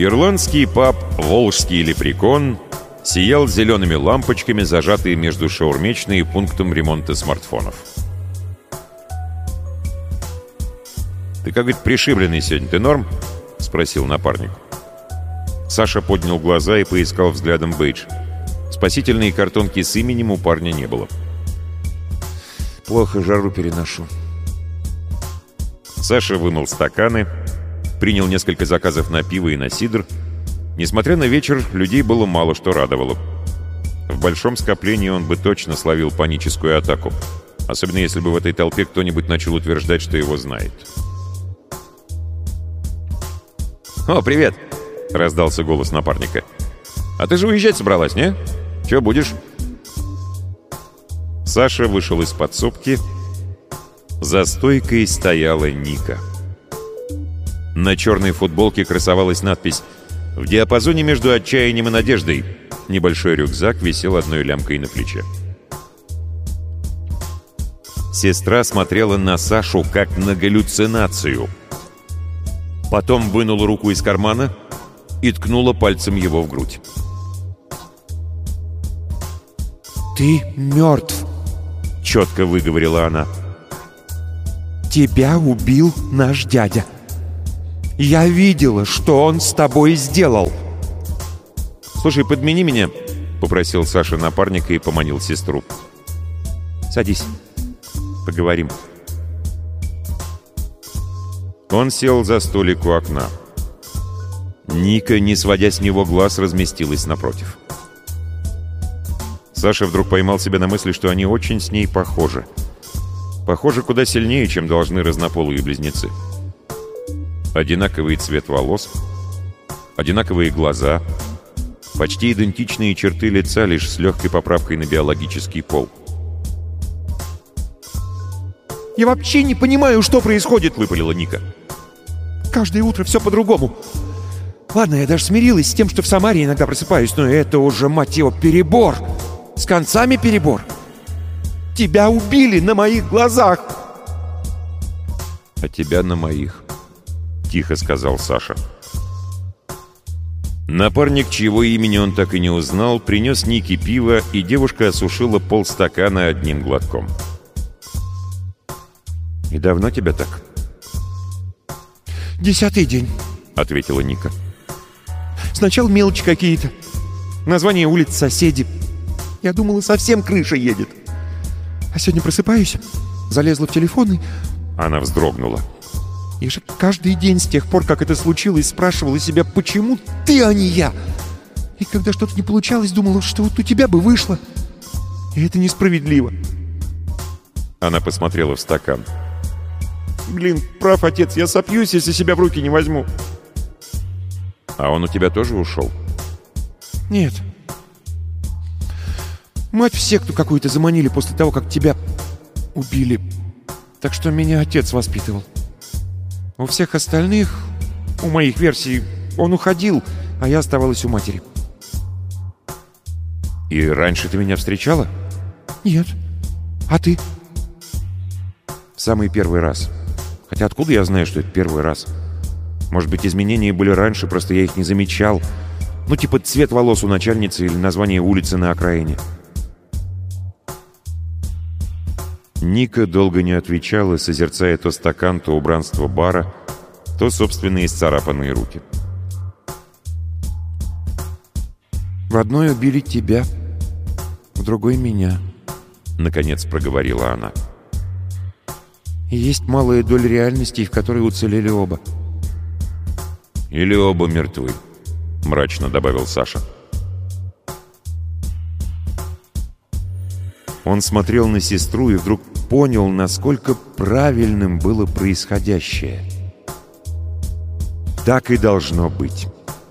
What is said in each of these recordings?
Ирландский паб «Волжский лепрекон» сиял зелеными лампочками, зажатые между шаурмечной и пунктом ремонта смартфонов. «Ты как, говорит, пришибленный сегодня, ты норм?» — спросил напарник. Саша поднял глаза и поискал взглядом бейдж. Спасительной картонки с именем у парня не было. «Плохо жару переношу». Саша вымыл стаканы, принял несколько заказов на пиво и на сидр. Несмотря на вечер, людей было мало, что радовало. В большом скоплении он бы точно словил паническую атаку, особенно если бы в этой толпе кто-нибудь начал утверждать, что его знает. «О, привет!» — раздался голос напарника. «А ты же уезжать собралась, не? Чё будешь?» Саша вышел из подсобки. За стойкой стояла Ника. На черной футболке красовалась надпись «В диапазоне между отчаянием и надеждой». Небольшой рюкзак висел одной лямкой на плече. Сестра смотрела на Сашу как на галлюцинацию. Потом вынула руку из кармана и ткнула пальцем его в грудь. «Ты мертв», — четко выговорила она. «Тебя убил наш дядя. Я видела, что он с тобой сделал». «Слушай, подмени меня», — попросил Саша напарника и поманил сестру. «Садись, поговорим». Он сел за столик у окна. Ника, не сводя с него глаз, разместилась напротив. Саша вдруг поймал себя на мысли, что они очень с ней похожи. Похожи куда сильнее, чем должны разнополые близнецы. Одинаковый цвет волос, одинаковые глаза, почти идентичные черты лица, лишь с легкой поправкой на биологический пол. «Я вообще не понимаю, что происходит», — выпалила Ника. «Каждое утро все по-другому. Ладно, я даже смирилась с тем, что в Самаре иногда просыпаюсь, но это уже, мать его, перебор. С концами перебор. Тебя убили на моих глазах». «А тебя на моих», — тихо сказал Саша. Напарник, чьего имени он так и не узнал, принес Нике пиво, и девушка осушила полстакана одним глотком. «И давно тебя так?» «10-й день», — ответила Ника. «Сначала мелочи какие-то. Название улиц, соседи. Я думала, совсем крыша едет. А сегодня просыпаюсь, залезла в телефон и...» Она вздрогнула. «Я же каждый день с тех пор, как это случилось, спрашивала себя, почему ты, а не я? И когда что-то не получалось, думала, что вот у тебя бы вышло. И это несправедливо». Она посмотрела в стакан. «Блин, прав, отец, я сопьюсь, если себя в руки не возьму». «А он у тебя тоже ушел?» «Нет. Мать в секту какую-то заманили после того, как тебя убили. Так что меня отец воспитывал. У всех остальных, у моих версий, он уходил, а я оставалась у матери». «И раньше ты меня встречала?» «Нет. А ты?» «В самый первый раз. Хотя откуда я знаю, что это первый раз? Может быть, изменения были раньше, просто я их не замечал. Ну, типа цвет волос у начальницы или название улицы на окраине». Ника долго не отвечала, созерцая то стакан, то убранство бара, то собственные исцарапанные руки. «В одной убили тебя, в другой — меня», — наконец проговорила она. «И есть малая доля реальностей, в которой уцелели оба». «Или оба мертвы», — мрачно добавил Саша. Он смотрел на сестру и вдруг понял, насколько правильным было происходящее. Так и должно быть.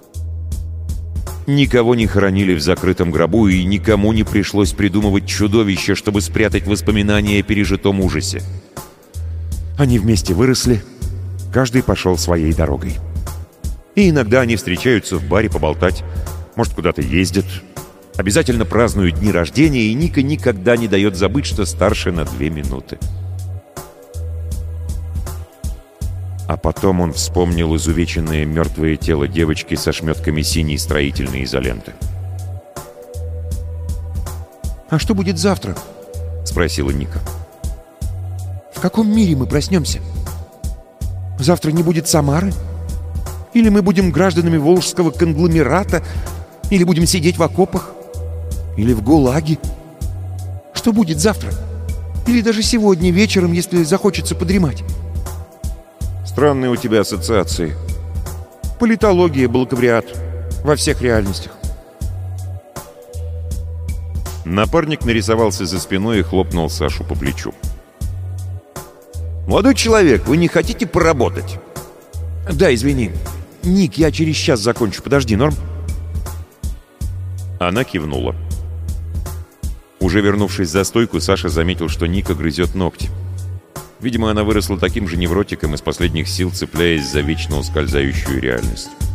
Никого не хоронили в закрытом гробу, и никому не пришлось придумывать чудовище, чтобы спрятать воспоминания о пережитом ужасе. Они вместе выросли, каждый пошел своей дорогой. И иногда они встречаются в баре поболтать, может, куда-то ездят, обязательно празднуют дни рождения, и Ника никогда не дает забыть, что старше на 2 минуты. А потом он вспомнил изувеченное мертвое тело девочки со шметками синей строительной изоленты. «А что будет завтра?» — спросила Ника. «В каком мире мы проснемся? Завтра не будет Самары? Или мы будем гражданами Волжского конгломерата? Или будем сидеть в окопах? Или в ГУЛАГе? Что будет завтра? Или даже сегодня вечером, если захочется подремать?» Странные у тебя ассоциации. Политология, бакалавриат. Во всех реальностях. Напарник нарисовался за спиной и хлопнул Сашу по плечу. «Молодой человек, вы не хотите поработать?» «Да, извини. Ник, я через час закончу. Подожди, норм?» Она кивнула. Уже вернувшись за стойку, Саша заметил, что Ника грызет ногти. Видимо, она выросла таким же невротиком из последних сил, цепляясь за вечно ускользающую реальность.